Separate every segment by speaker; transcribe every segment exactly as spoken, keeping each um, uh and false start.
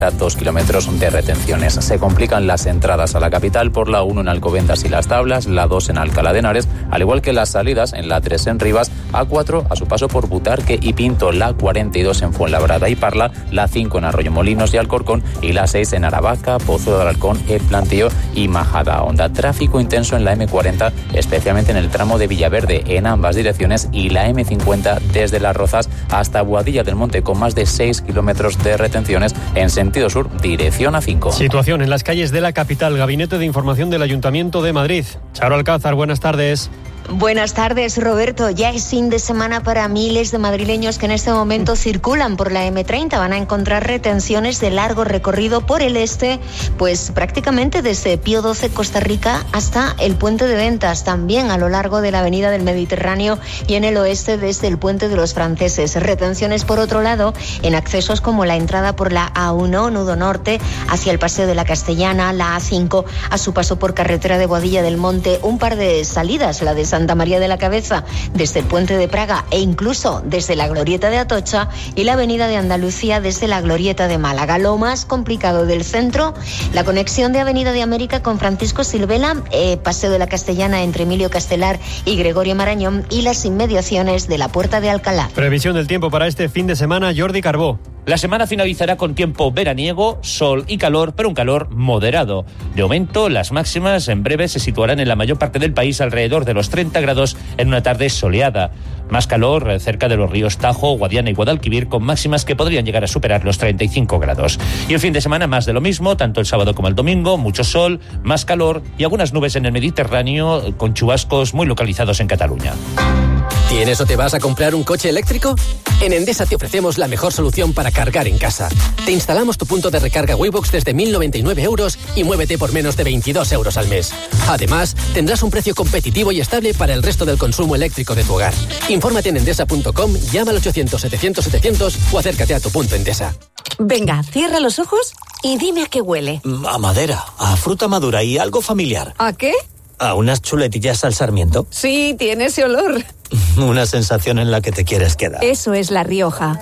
Speaker 1: dos kilómetros de retenciones. Se complican las entradas a la capital por la uno en Alcobendas y Las Tablas, la dos en Alcalá de Henares, al igual que las salidas en la tres en Rivas, A cuatro a su paso por Butarque y Pinto, la cuarenta y dos en Fuenlabrada y Parla, la cinco en Arroyomolinos y Alcorcón y la seis en Aravaca, Pozo de Alarcón, El Plantío y Majadahonda. Tráfico intenso en la eme cuarenta, especialmente en el tramo de Villaverde en ambas direcciones, y la eme cincuenta desde Las Rozas hasta Boadilla del Monte, con más de seis kilómetros de retenciones en sentido Sentido sur, dirección A cinco.
Speaker 2: Situación en las calles de la capital. Gabinete de Información del Ayuntamiento de Madrid. Charo Alcázar, buenas tardes.
Speaker 3: Buenas tardes, Roberto. Ya es fin de semana para miles de madrileños que en este momento circulan por la eme treinta. Van a encontrar retenciones de largo recorrido por el este, pues prácticamente desde Pío doce, Costa Rica, hasta el Puente de Ventas. También a lo largo de la Avenida del Mediterráneo y en el oeste desde el Puente de los Franceses. Retenciones, por otro lado, en accesos como la entrada por la A uno, nudo norte, hacia el Paseo de la Castellana, la A cinco, a su paso por carretera de Boadilla del Monte. Un par de salidas, la de Santa María de la Cabeza desde el Puente de Praga e incluso desde la Glorieta de Atocha, y la Avenida de Andalucía desde la Glorieta de Málaga. Lo más complicado del centro, la conexión de Avenida de América con Francisco Silvela, eh, Paseo de la Castellana entre Emilio Castelar y Gregorio Marañón, y las inmediaciones de la Puerta de Alcalá.
Speaker 2: Previsión del tiempo para este fin de semana, Jordi Carbó.
Speaker 4: La semana finalizará con tiempo veraniego, sol y calor, pero un calor moderado. De momento, las máximas en breve se situarán en la mayor parte del país alrededor de los treinta grados en una tarde soleada. Más calor cerca de los ríos Tajo, Guadiana y Guadalquivir, con máximas que podrían llegar a superar los treinta y cinco grados. Y el fin de semana más de lo mismo, tanto el sábado como el domingo, mucho sol, más calor y algunas nubes en el Mediterráneo, con chubascos muy localizados en Cataluña.
Speaker 5: ¿Tienes o te vas a comprar un coche eléctrico? En Endesa te ofrecemos la mejor solución para cargar en casa. Te instalamos tu punto de recarga Waybox desde mil noventa y nueve euros y muévete por menos de veintidós euros al mes. Además, tendrás un precio competitivo y estable para el resto del consumo eléctrico de tu hogar. Infórmate en endesa punto com, llama al ochocientos, setecientos, setecientos o acércate a tu punto Endesa.
Speaker 6: Venga, cierra los ojos y dime a qué huele.
Speaker 7: A madera, a fruta madura y algo familiar.
Speaker 6: ¿A qué?
Speaker 7: ¿A unas chuletillas al sarmiento?
Speaker 6: Sí, tiene ese olor.
Speaker 7: Una sensación en la que te quieres quedar.
Speaker 6: Eso es La Rioja.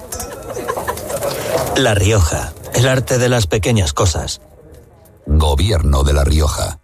Speaker 7: La Rioja, el arte de las pequeñas cosas.
Speaker 8: Gobierno de La Rioja.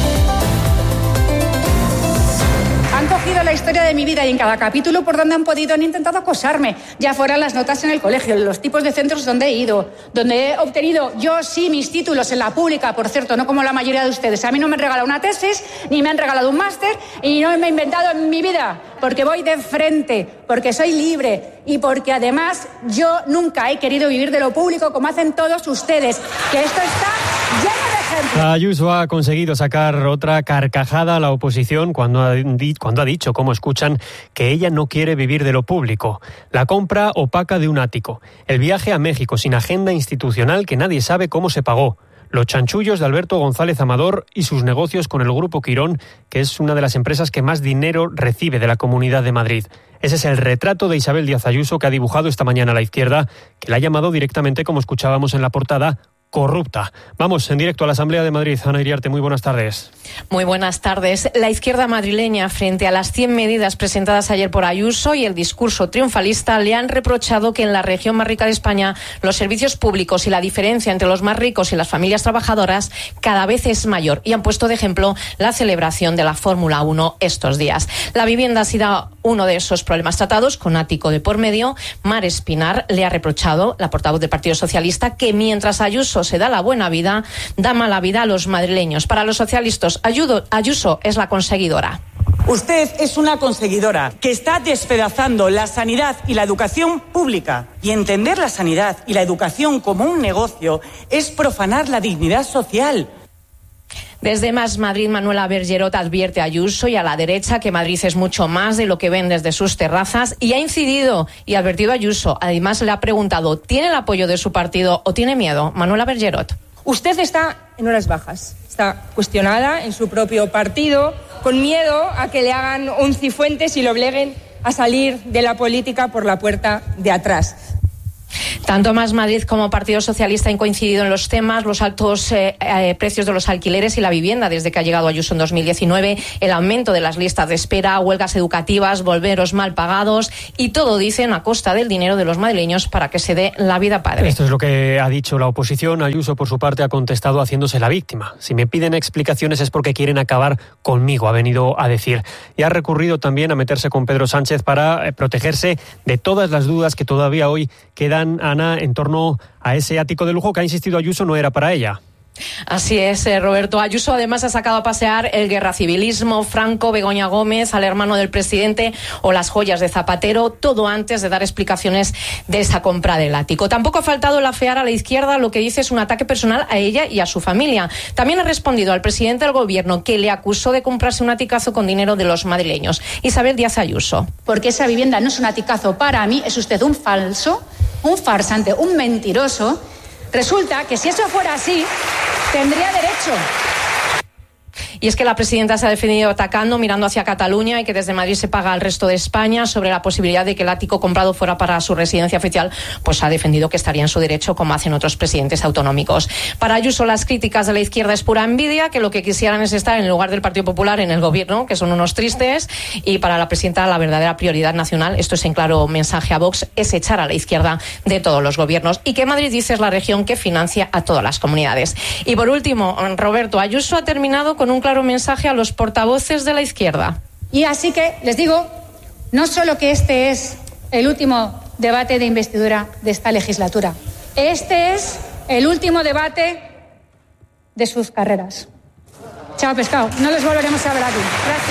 Speaker 9: Han cogido la historia de mi vida y en cada capítulo por donde han podido han intentado acosarme. Ya fueran las notas en el colegio, los tipos de centros donde he ido, donde he obtenido yo sí mis títulos en la pública, por cierto, no como la mayoría de ustedes. A mí no me han regalado una tesis, ni me han regalado un máster, y no me he inventado en mi vida, porque voy de frente, porque soy libre y porque además yo nunca he querido vivir de lo público como hacen todos ustedes, que esto está lleno de ejemplos.
Speaker 2: Ayuso ha conseguido sacar otra carcajada a la oposición cuando ha, di- cuando ha dicho, como escuchan, que ella no quiere vivir de lo público. La compra opaca de un ático, el viaje a México sin agenda institucional que nadie sabe cómo se pagó, los chanchullos de Alberto González Amador y sus negocios con el Grupo Quirón, que es una de las empresas que más dinero recibe de la Comunidad de Madrid. Ese es el retrato de Isabel Díaz Ayuso que ha dibujado esta mañana la izquierda, que la ha llamado directamente, como escuchábamos en la portada, corrupta. Vamos en directo a la Asamblea de Madrid. Ana Iriarte, muy buenas tardes.
Speaker 10: Muy buenas tardes. La izquierda madrileña, frente a las cien medidas presentadas ayer por Ayuso y el discurso triunfalista, le han reprochado que en la región más rica de España los servicios públicos y la diferencia entre los más ricos y las familias trabajadoras cada vez es mayor, y han puesto de ejemplo la celebración de la Fórmula uno estos días. La vivienda ha sido uno de esos problemas tratados, con ático de por medio. Mar Espinar le ha reprochado, la portavoz del Partido Socialista, que mientras Ayuso se da la buena vida, da mala vida a los madrileños. Para los socialistas, Ayuso es la conseguidora.
Speaker 11: Usted es una conseguidora que está despedazando la sanidad y la educación pública. Y entender la sanidad y la educación como un negocio es profanar la dignidad social.
Speaker 10: Desde Más Madrid, Manuela Bergerot advierte a Ayuso y a la derecha que Madrid es mucho más de lo que ven desde sus terrazas, y ha incidido y advertido a Ayuso. Además, le ha preguntado, ¿tiene el apoyo de su partido o tiene miedo? Manuela Bergerot.
Speaker 12: Usted está en horas bajas, está cuestionada en su propio partido, con miedo a que le hagan un cifuentes y lo obliguen a salir de la política por la puerta de atrás.
Speaker 10: Tanto Más Madrid como Partido Socialista han coincidido en los temas, los altos eh, eh, precios de los alquileres y la vivienda desde que ha llegado Ayuso en dos mil diecinueve, el aumento de las listas de espera, huelgas educativas, volveros mal pagados y todo, dicen, a costa del dinero de los madrileños para que se dé la vida padre.
Speaker 2: Esto es lo que ha dicho la oposición. Ayuso, por su parte, ha contestado haciéndose la víctima. Si me piden explicaciones es porque quieren acabar conmigo, ha venido a decir. Y ha recurrido también a meterse con Pedro Sánchez para eh, protegerse de todas las dudas que todavía hoy quedan, Ana, en torno a ese ático de lujo que ha insistido Ayuso no era para ella.
Speaker 10: Así es, eh, Roberto. Ayuso además ha sacado a pasear el guerracivilismo, Franco, Begoña Gómez, al hermano del presidente o las joyas de Zapatero, todo antes de dar explicaciones de esa compra del ático. Tampoco ha faltado el afear a la izquierda, lo que dice es un ataque personal a ella y a su familia. También ha respondido al presidente del gobierno, que le acusó de comprarse un aticazo con dinero de los madrileños. Isabel Díaz Ayuso.
Speaker 9: Porque esa vivienda no es un aticazo para mí, es usted un falso, un farsante, un mentiroso. Resulta que si eso fuera así, tendría derecho.
Speaker 10: Y es que la presidenta se ha defendido atacando, mirando hacia Cataluña, y que desde Madrid se paga al resto de España. Sobre la posibilidad de que el ático comprado fuera para su residencia oficial, pues ha defendido que estaría en su derecho, como hacen otros presidentes autonómicos. Para Ayuso, las críticas de la izquierda es pura envidia, que lo que quisieran es estar en el lugar del Partido Popular en el gobierno, que son unos tristes. Y para la presidenta, la verdadera prioridad nacional, esto es en claro mensaje a Vox, es echar a la izquierda de todos los gobiernos. Y que Madrid, dice, es la región que financia a todas las comunidades. Y por último, Roberto, Ayuso ha terminado con un claro mensaje a los portavoces de la izquierda.
Speaker 9: Y así que les digo, no solo que este es el último debate de investidura de esta legislatura, este es el último debate de sus carreras. Chao, pescado, no los volveremos a ver aquí.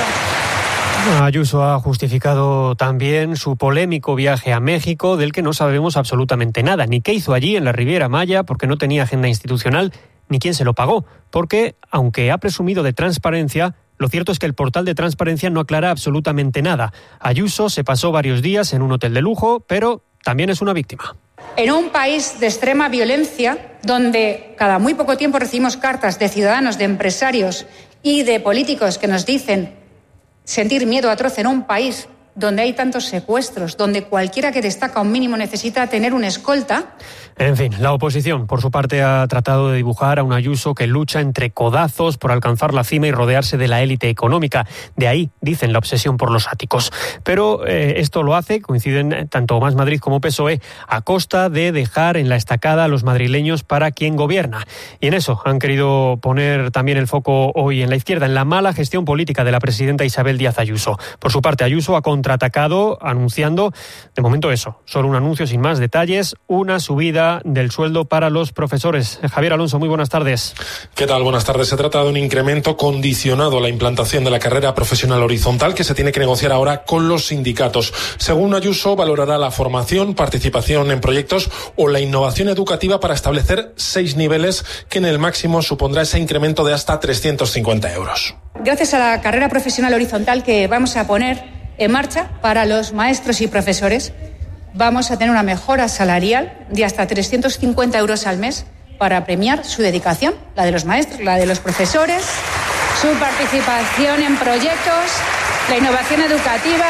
Speaker 9: Gracias.
Speaker 2: Ayuso ha justificado también su polémico viaje a México, del que no sabemos absolutamente nada, ni qué hizo allí en la Riviera Maya, porque no tenía agenda institucional, ni quién se lo pagó, porque, aunque ha presumido de transparencia, lo cierto es que el portal de transparencia no aclara absolutamente nada. Ayuso se pasó varios días en un hotel de lujo, pero también es una víctima.
Speaker 9: En un país de extrema violencia, donde cada muy poco tiempo recibimos cartas de ciudadanos, de empresarios y de políticos que nos dicen sentir miedo atroz en un país donde hay tantos secuestros, donde cualquiera que destaca un mínimo necesita tener una escolta.
Speaker 2: En fin, la oposición, por su parte, ha tratado de dibujar a un Ayuso que lucha entre codazos por alcanzar la cima y rodearse de la élite económica. De ahí, dicen, la obsesión por los áticos. Pero eh, esto lo hace, coinciden tanto Más Madrid como P S O E, a costa de dejar en la estacada a los madrileños para quien gobierna. Y en eso han querido poner también el foco hoy en la izquierda, en la mala gestión política de la presidenta Isabel Díaz Ayuso. Por su parte, Ayuso ha contraatacado anunciando, de momento eso, solo un anuncio sin más detalles, una subida del sueldo para los profesores. Javier Alonso, muy buenas tardes.
Speaker 13: ¿Qué tal? Buenas tardes. Se trata de un incremento condicionado a la implantación de la carrera profesional horizontal que se tiene que negociar ahora con los sindicatos. Según Ayuso, valorará la formación, participación en proyectos o la innovación educativa para establecer seis niveles que en el máximo supondrá ese incremento de hasta trescientos cincuenta euros.
Speaker 9: Gracias a la carrera profesional horizontal que vamos a poner en marcha para los maestros y profesores, vamos a tener una mejora salarial de hasta trescientos cincuenta euros al mes para premiar su dedicación, la de los maestros, la de los profesores, su participación en proyectos, la innovación educativa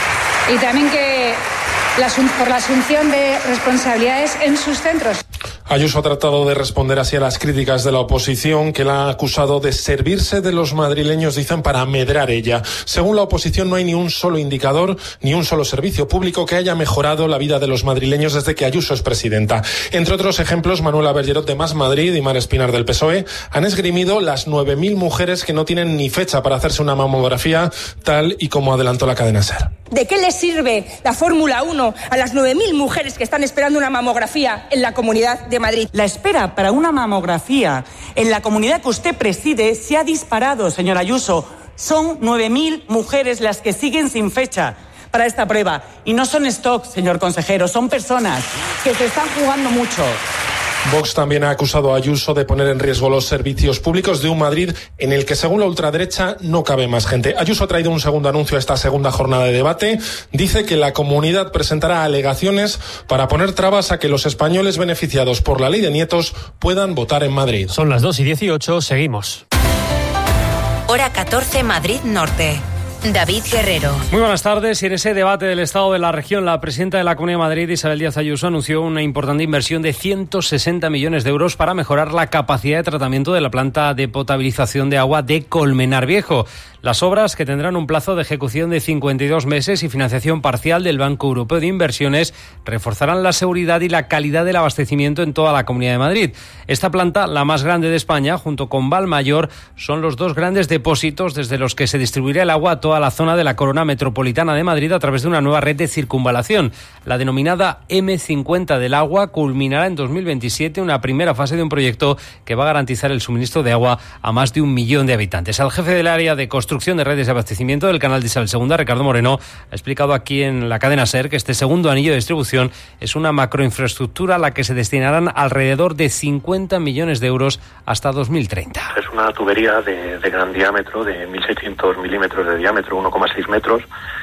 Speaker 9: y también que la, por la asunción de responsabilidades en sus centros.
Speaker 13: Ayuso ha tratado de responder así a las críticas de la oposición, que la ha acusado de servirse de los madrileños, dicen, para medrar ella. Según la oposición, no hay ni un solo indicador, ni un solo servicio público que haya mejorado la vida de los madrileños desde que Ayuso es presidenta. Entre otros ejemplos, Manuela Bergerot de Más Madrid y Mar Espinar del P S O E han esgrimido las nueve mil mujeres que no tienen ni fecha para hacerse una mamografía, tal y como adelantó la cadena SER.
Speaker 12: ¿De qué le sirve la Fórmula uno a las nueve mil mujeres que están esperando una mamografía en la Comunidad de Madrid?
Speaker 11: La espera para una mamografía en la comunidad que usted preside se ha disparado, señora Ayuso. Son nueve mil mujeres las que siguen sin fecha para esta prueba. Y no son stock, señor consejero, son personas que se están jugando mucho.
Speaker 13: Vox también ha acusado a Ayuso de poner en riesgo los servicios públicos de un Madrid en el que, según la ultraderecha, no cabe más gente. Ayuso ha traído un segundo anuncio a esta segunda jornada de debate. Dice que la comunidad presentará alegaciones para poner trabas a que los españoles beneficiados por la ley de nietos puedan votar en Madrid.
Speaker 2: Son las dos y dieciocho, seguimos.
Speaker 14: Hora catorce, Madrid Norte. David Guerrero.
Speaker 15: Muy buenas tardes. Y en ese debate del Estado de la región, la presidenta de la Comunidad de Madrid, Isabel Díaz Ayuso, anunció una importante inversión de ciento sesenta millones de euros para mejorar la capacidad de tratamiento de la planta de potabilización de agua de Colmenar Viejo. Las obras, que tendrán un plazo de ejecución de cincuenta y dos meses y financiación parcial del Banco Europeo de Inversiones, reforzarán la seguridad y la calidad del abastecimiento en toda la Comunidad de Madrid. Esta planta, la más grande de España, junto con Valmayor, son los dos grandes depósitos desde los que se distribuirá el agua a toda la zona de la corona metropolitana de Madrid a través de una nueva red de circunvalación. La denominada eme cincuenta del agua culminará en dos mil veintisiete una primera fase de un proyecto que va a garantizar el suministro de agua a más de un millón de habitantes. Al jefe del área de construcción de redes de abastecimiento del canal de Isabel segunda, Ricardo Moreno, ha explicado aquí en la cadena SER que este segundo anillo de distribución es una macroinfraestructura a la que se destinarán alrededor de cincuenta millones de euros hasta dos mil treinta.
Speaker 16: Es una tubería de, de gran diámetro, de mil seiscientos milímetros de diámetro, uno coma seis metros,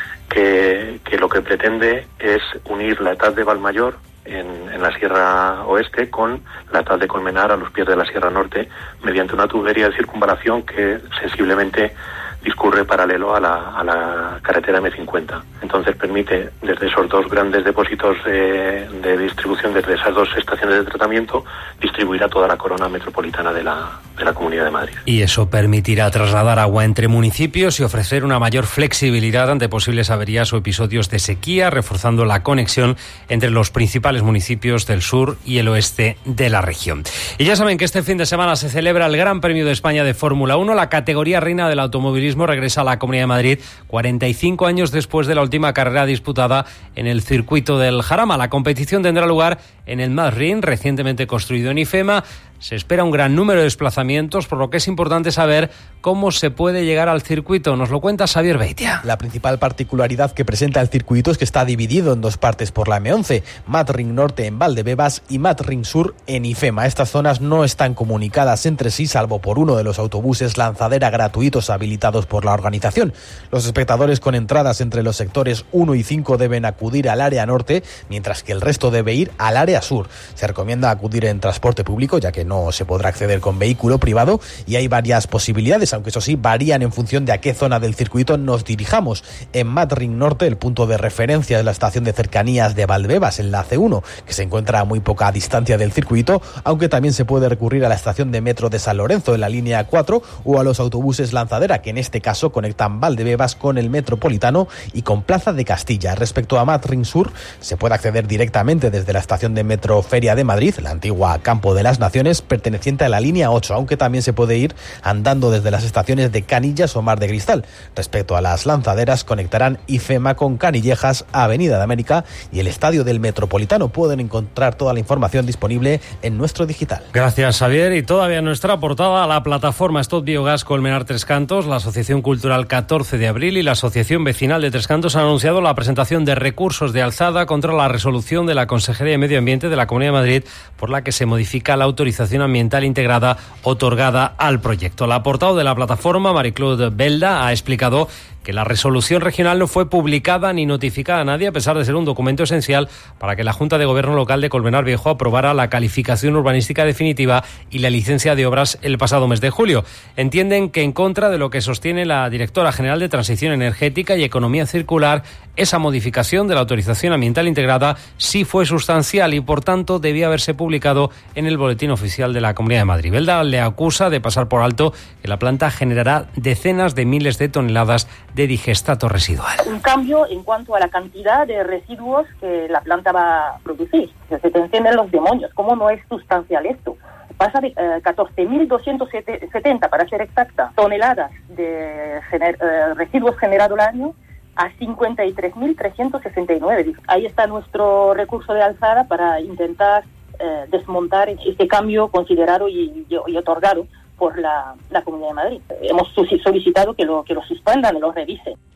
Speaker 16: que, que lo que pretende es unir la E T A D de Valmayor en, en la Sierra Oeste con la E T A D de Colmenar a los pies de la Sierra Norte, mediante una tubería de circunvalación que sensiblemente discurre paralelo a la, a la carretera eme cincuenta. Entonces permite, desde esos dos grandes depósitos de, de distribución, desde esas dos estaciones de tratamiento, distribuir a toda la corona metropolitana de la, de la Comunidad de Madrid.
Speaker 15: Y eso permitirá trasladar agua entre municipios y ofrecer una mayor flexibilidad ante posibles averías o episodios de sequía, reforzando la conexión entre los principales municipios del sur y el oeste de la región. Y ya saben que este fin de semana se celebra el Gran Premio de España de Fórmula uno, la categoría reina del automovilismo regresa a la Comunidad de Madrid cuarenta y cinco años después de la última carrera disputada en el circuito del Jarama. La competición tendrá lugar en el Madrid, recientemente construido en IFEMA. Se espera un gran número de desplazamientos, por lo que es importante saber cómo se puede llegar al circuito. Nos lo cuenta Xavier Beitia.
Speaker 17: La principal particularidad que presenta el circuito es que está dividido en dos partes por la eme once, Madrid Norte en Valdebebas y Madrid Sur en IFEMA. Estas zonas no están comunicadas entre sí, salvo por uno de los autobuses lanzadera gratuitos habilitados por la organización. Los espectadores con entradas entre los sectores uno y cinco deben acudir al área norte, mientras que el resto debe ir al área sur. Se recomienda acudir en transporte público, ya que no se podrá acceder con vehículo privado, y hay varias posibilidades, aunque eso sí, varían en función de a qué zona del circuito nos dirijamos. En Madrid Norte, el punto de referencia es la estación de cercanías de Valdebebas, en la ce uno, que se encuentra a muy poca distancia del circuito, aunque también se puede recurrir a la estación de metro de San Lorenzo, en la línea cuatro, o a los autobuses lanzadera, que en este caso conectan Valdebebas con el Metropolitano y con Plaza de Castilla. Respecto a Madrid Sur, se puede acceder directamente desde la estación de metro Feria de Madrid, la antigua Campo de las Naciones, perteneciente a la línea ocho, aunque también se puede ir andando desde las estaciones de Canillas o Mar de Cristal. Respecto a las lanzaderas, conectarán IFEMA con Canillejas, Avenida de América y el Estadio del Metropolitano. Pueden encontrar toda la información disponible en nuestro digital.
Speaker 15: Gracias, Xavier. Y todavía nuestra portada, la plataforma Stop Biogás Colmenar Tres Cantos, la Asociación Cultural catorce de abril y la Asociación Vecinal de Tres Cantos han anunciado la presentación de recursos de alzada contra la resolución de la Consejería de Medio Ambiente de la Comunidad de Madrid por la que se modifica la autorización ambiental integrada otorgada al proyecto. La portavoz de la plataforma, Marie-Claude Belda, ha explicado que la resolución regional no fue publicada ni notificada a nadie, a pesar de ser un documento esencial para que la Junta de Gobierno Local de Colmenar Viejo aprobara la calificación urbanística definitiva y la licencia de obras el pasado mes de julio. Entienden que, en contra de lo que sostiene la directora general de Transición Energética y Economía Circular, esa modificación de la autorización ambiental integrada sí fue sustancial y, por tanto, debía haberse publicado en el Boletín Oficial de la Comunidad de Madrid. Belda le acusa de pasar por alto que la planta generará decenas de miles de toneladas de digestato residual.
Speaker 18: Un cambio en cuanto a la cantidad de residuos que la planta va a producir. Se te encienden los demonios. ¿Cómo no es sustancial esto? Pasa de eh, catorce mil doscientos setenta, para ser exacta, toneladas de gener- eh, residuos generados al año a cincuenta y tres mil trescientos sesenta y nueve. Ahí está nuestro recurso de alzada para intentar eh, desmontar este cambio considerado y, y, y otorgado por la, la Comunidad de Madrid. Hemos solicitado que lo, que lo suspendan y lo revisen.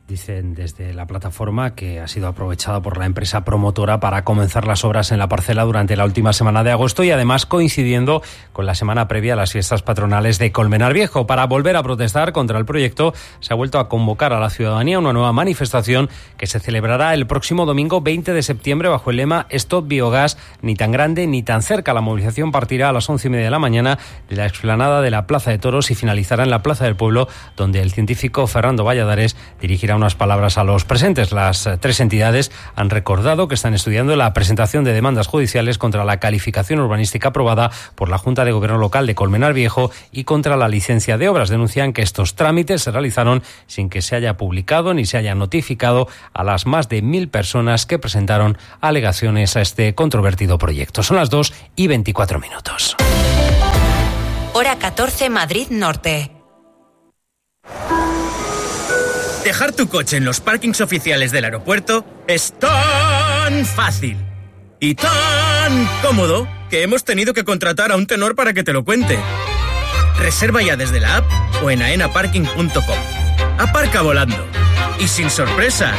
Speaker 15: Dicen desde la plataforma que ha sido aprovechada por la empresa promotora para comenzar las obras en la parcela durante la última semana de agosto y además coincidiendo con la semana previa a las fiestas patronales de Colmenar Viejo. Para volver a protestar contra el proyecto se ha vuelto a convocar a la ciudadanía una nueva manifestación que se celebrará el próximo domingo veinte de septiembre bajo el lema Stop Biogás, ni tan grande ni tan cerca. La movilización partirá a las once y media de la mañana de la explanada de la Plaza de Toros y finalizará en la Plaza del Pueblo, donde el científico Fernando Valladares dirigirá unas palabras a los presentes. Las tres entidades han recordado que están estudiando la presentación de demandas judiciales contra la calificación urbanística aprobada por la Junta de Gobierno Local de Colmenar Viejo y contra la licencia de obras. Denuncian que estos trámites se realizaron sin que se haya publicado ni se haya notificado a las más de mil personas que presentaron alegaciones a este controvertido proyecto. Son las dos y veinticuatro minutos.
Speaker 14: Hora catorce, Madrid Norte.
Speaker 19: Dejar tu coche en los parkings oficiales del aeropuerto es tan fácil y tan cómodo que hemos tenido que contratar a un tenor para que te lo cuente. Reserva ya desde la app o en aena parking punto com. Aparca volando y sin sorpresas.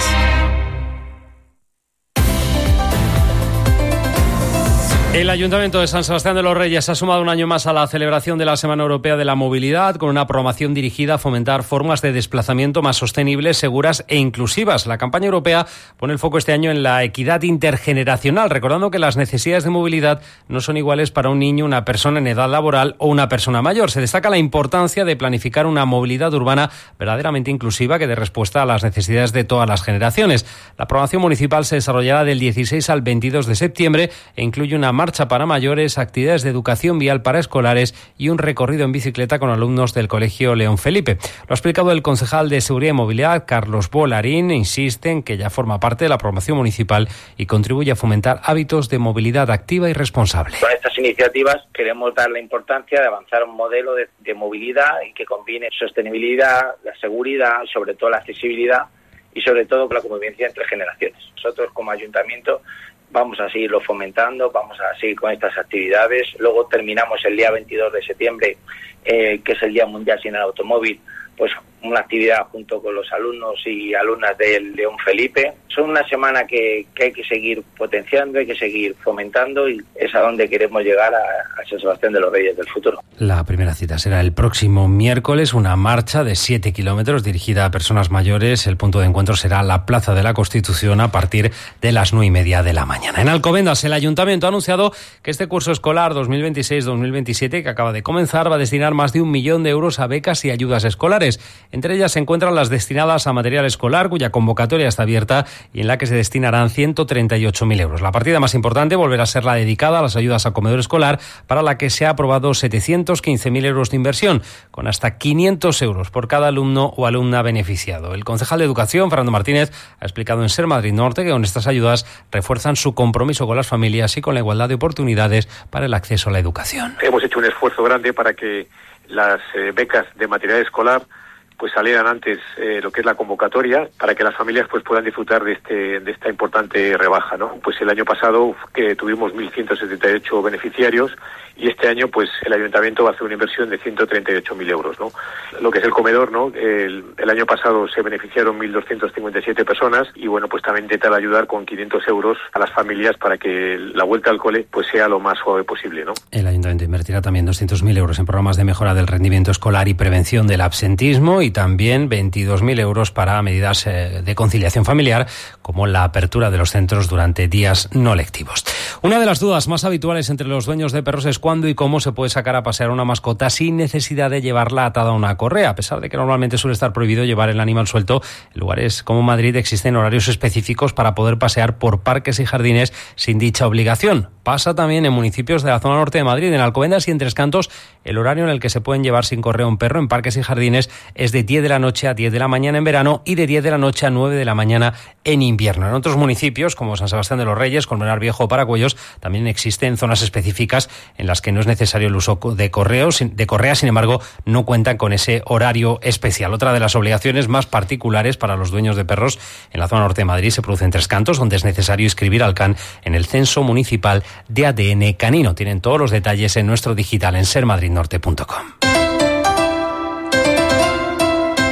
Speaker 15: El Ayuntamiento de San Sebastián de los Reyes ha sumado un año más a la celebración de la Semana Europea de la Movilidad con una programación dirigida a fomentar formas de desplazamiento más sostenibles, seguras e inclusivas. La campaña europea pone el foco este año en la equidad intergeneracional, recordando que las necesidades de movilidad no son iguales para un niño, una persona en edad laboral o una persona mayor. Se destaca la importancia de planificar una movilidad urbana verdaderamente inclusiva que dé respuesta a las necesidades de todas las generaciones. La programación municipal se desarrollará del dieciséis al veintidós de septiembre e incluye una marcha para mayores, actividades de educación vial para escolares y un recorrido en bicicleta con alumnos del Colegio León Felipe. Lo ha explicado el concejal de Seguridad y Movilidad, Carlos Bolarín. Insiste en que ya forma parte de la programación municipal y contribuye a fomentar hábitos de movilidad activa y responsable.
Speaker 20: Con estas iniciativas queremos dar la importancia de avanzar a un modelo de, de movilidad y que combine sostenibilidad, la seguridad, sobre todo la accesibilidad y sobre todo con la convivencia entre generaciones. Nosotros como ayuntamiento vamos a seguirlo fomentando, vamos a seguir con estas actividades. Luego terminamos el día veintidós de septiembre, eh, que es el Día Mundial Sin el Automóvil, pues una actividad junto con los alumnos y alumnas del León Felipe. Son una semana que, que hay que seguir potenciando, hay que seguir fomentando y es a donde queremos llegar a, a San Sebastián de los Reyes del futuro.
Speaker 15: La primera cita será el próximo miércoles, una marcha de siete kilómetros dirigida a personas mayores. El punto de encuentro será la Plaza de la Constitución a partir de las nueve y media de la mañana. En Alcobendas, el Ayuntamiento ha anunciado que este curso escolar dos mil veintiséis dos mil veintisiete, que acaba de comenzar, va a destinar más de un millón de euros a becas y ayudas escolares. Entre ellas se encuentran las destinadas a material escolar, cuya convocatoria está abierta y en la que se destinarán ciento treinta y ocho mil euros. La partida más importante volverá a ser la dedicada a las ayudas a comedor escolar, para la que se ha aprobado setecientos quince mil euros de inversión, con hasta quinientos euros por cada alumno o alumna beneficiado. El concejal de Educación, Fernando Martínez, ha explicado en Ser Madrid Norte que con estas ayudas refuerzan su compromiso con las familias y con la igualdad de oportunidades para el acceso a la educación.
Speaker 21: Hemos hecho un esfuerzo grande para que las eh, becas de material escolar pues salieran antes eh, lo que es la convocatoria, para que las familias pues puedan disfrutar de este de esta importante rebaja, ¿no? Pues el año pasado que tuvimos mil ciento setenta y ocho beneficiarios y este año pues el ayuntamiento va a hacer una inversión de ciento treinta y ocho mil euros, ¿no? Lo que es el comedor, ¿no? El, el año pasado se beneficiaron mil doscientas cincuenta y siete personas y bueno, pues también intentar ayudar con quinientos euros a las familias para que la vuelta al cole pues sea lo más suave posible, ¿no?
Speaker 15: El ayuntamiento invertirá también doscientos mil euros en programas de mejora del rendimiento escolar y prevención del absentismo y también veintidós mil euros para medidas de conciliación familiar, como la apertura de los centros durante días no lectivos. Una de las dudas más habituales entre los dueños de perros es cuándo y cómo se puede sacar a pasear una mascota sin necesidad de llevarla atada a una correa. A pesar de que normalmente suele estar prohibido llevar el animal suelto, en lugares como Madrid existen horarios específicos para poder pasear por parques y jardines sin dicha obligación. Pasa también en municipios de la zona norte de Madrid. En Alcobendas y en Tres Cantos, el horario en el que se pueden llevar sin correa un perro en parques y jardines es de diez de la noche a diez de la mañana en verano y de diez de la noche a nueve de la mañana en invierno. En otros municipios, como San Sebastián de los Reyes, Colmenar Viejo o Paracuellos, también existen zonas específicas en las que no es necesario el uso de correos, de correa, sin embargo, no cuentan con ese horario especial. Otra de las obligaciones más particulares para los dueños de perros en la zona norte de Madrid se produce en Tres Cantos, donde es necesario inscribir al can en el censo municipal de A D N canino. Tienen todos los detalles en nuestro digital en ser madrid norte punto com.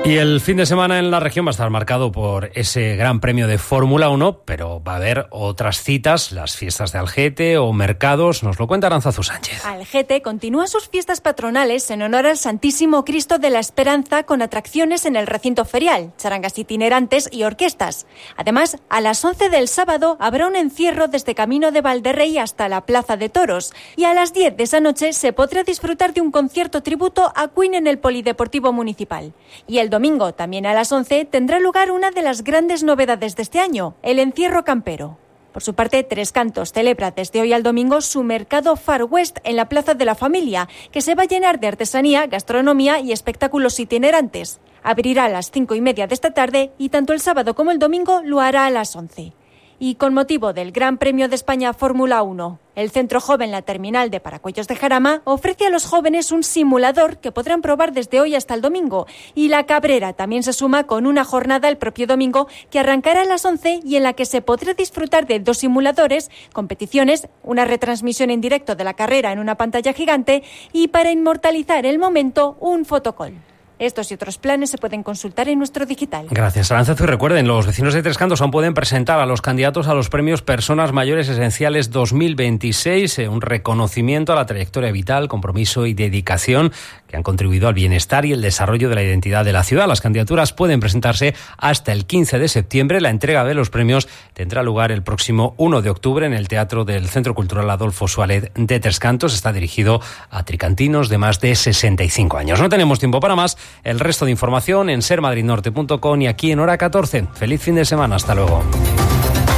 Speaker 15: Y el fin de semana en la región va a estar marcado por ese Gran Premio de Fórmula uno, pero va a haber otras citas, las fiestas de Algete o mercados. Nos lo cuenta Arantzazu Sánchez.
Speaker 1: Algete continúa sus fiestas patronales en honor al Santísimo Cristo de la Esperanza con atracciones en el recinto ferial, charangas itinerantes y orquestas. Además, a las once del sábado habrá un encierro desde Camino de Valderrey hasta la Plaza de Toros. Y a las diez de esa noche se podrá disfrutar de un concierto tributo a Queen en el Polideportivo Municipal. Y el domingo, también a las once, tendrá lugar una de las grandes novedades de este año, el encierro campero. Por su parte, Tres Cantos celebra desde hoy al domingo su mercado Far West en la Plaza de la Familia, que se va a llenar de artesanía, gastronomía y espectáculos itinerantes. Abrirá a las cinco y media de esta tarde y tanto el sábado como el domingo lo hará a las once. Y con motivo del Gran Premio de España Fórmula uno, el Centro Joven La Terminal de Paracuellos de Jarama ofrece a los jóvenes un simulador que podrán probar desde hoy hasta el domingo. Y La Cabrera también se suma con una jornada el propio domingo que arrancará a las once y en la que se podrá disfrutar de dos simuladores, competiciones, una retransmisión en directo de la carrera en una pantalla gigante y, para inmortalizar el momento, un fotocall. Estos y otros planes se pueden consultar en nuestro digital.
Speaker 15: Gracias, Arantzazu. Y recuerden, los vecinos de Tres Cantos aún pueden presentar a los candidatos a los premios Personas Mayores Esenciales dos mil veintiséis, eh, un reconocimiento a la trayectoria vital, compromiso y dedicación que han contribuido al bienestar y el desarrollo de la identidad de la ciudad. Las candidaturas pueden presentarse hasta el quince de septiembre. La entrega de los premios tendrá lugar el próximo uno de octubre en el Teatro del Centro Cultural Adolfo Suárez de Tres Cantos. Está dirigido a tricantinos de más de sesenta y cinco años. No tenemos tiempo para más. El resto de información en ser madrid norte punto com y aquí en Hora catorce. Feliz fin de semana. Hasta luego.